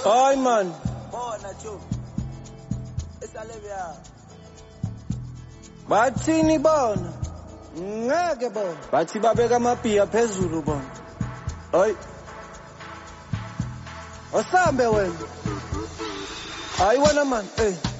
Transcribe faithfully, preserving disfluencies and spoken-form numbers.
Hayi man. Bona jo. Esalebya. Bathini bona? Ngeke bona. Bathi babeka amabhiya phezulu bona. Hayi. Osambe wena. Hayi wena man, eh.